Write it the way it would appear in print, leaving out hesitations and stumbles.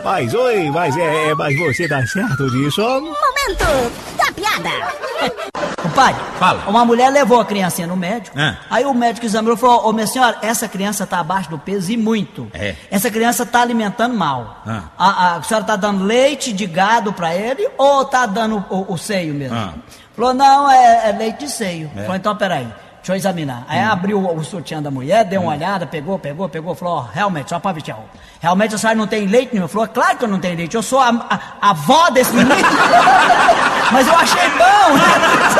Mas mas você tá certo disso? Momento da piada. Compadre, Fala. uma mulher levou a criancinha no médico. Ah. Aí o médico examinou e falou: ô minha senhora, essa criança tá abaixo do peso e muito. É. Essa criança tá alimentando mal. Ah. A senhora tá dando leite de gado pra ele ou tá dando o seio mesmo? Ah. Falou: não, é leite de seio. Falou: então peraí, deixa eu examinar. Aí abriu o sutiã da mulher, deu uma olhada, pegou, falou: ó, realmente, só pra vestir. Realmente a senhora não tem leite nenhum? Falou: claro que eu não tenho leite, eu sou a avó desse menino. Mas eu achei bom, né?